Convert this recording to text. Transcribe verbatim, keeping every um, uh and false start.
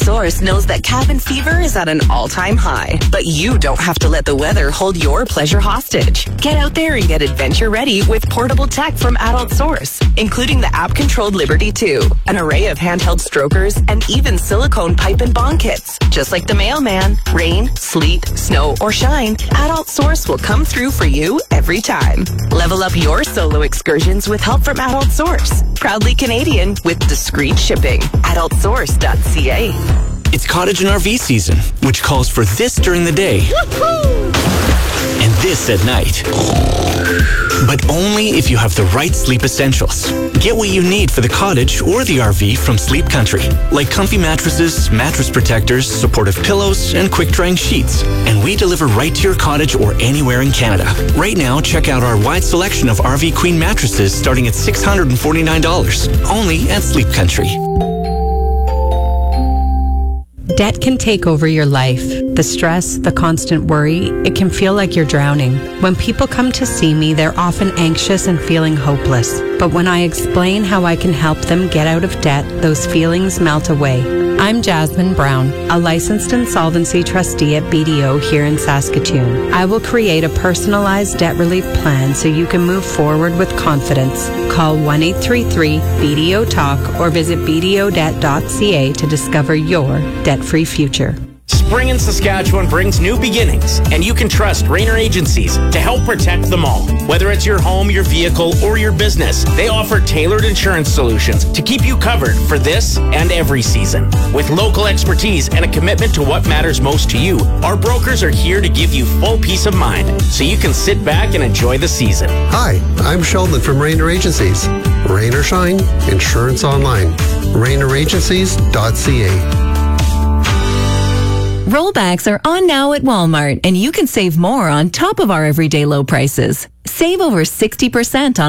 Source knows that cabin fever is at an all-time high, but you don't have to let the weather hold your pleasure hostage. Get out there and get adventure ready with portable tech from Adult Source, including the app-controlled Liberty two, an array of handheld strokers, and even silicone pipe and bond kits. Just like the mailman, rain, sleet, snow, or shine, Adult Source will come through for you every time. Level up your solo excursions with help from Adult Source. Proudly Canadian with discreet shipping. adult source dot c a. It's cottage and R V season, which calls for this during the day. Woo-hoo! And this at night. But only if you have the right sleep essentials. Get what you need for the cottage or the R V from Sleep Country, like comfy mattresses, mattress protectors, supportive pillows, and quick-drying sheets. And we deliver right to your cottage or anywhere in Canada. Right now, check out our wide selection of R V Queen mattresses starting at six hundred forty-nine dollars, only at Sleep Country. Debt can take over your life. The stress, the constant worry, it can feel like you're drowning. When people come to see me, they're often anxious and feeling hopeless. But when I explain how I can help them get out of debt, those feelings melt away. I'm Jasmine Brown, a licensed insolvency trustee at B D O here in Saskatoon. I will create a personalized debt relief plan so you can move forward with confidence. Call one eight three three B D O talk or visit b d o debt dot c a to discover your debt-free future. Spring in Saskatchewan brings new beginnings, and you can trust Rainer Agencies to help protect them all. Whether it's your home, your vehicle, or your business, they offer tailored insurance solutions to keep you covered for this and every season. With local expertise and a commitment to what matters most to you, our brokers are here to give you full peace of mind so you can sit back and enjoy the season. Hi, I'm Sheldon from Rainer Agencies. Rain or shine, insurance online. rainer agencies dot c a. Rollbacks are on now at Walmart, and you can save more on top of our everyday low prices. Save over sixty percent on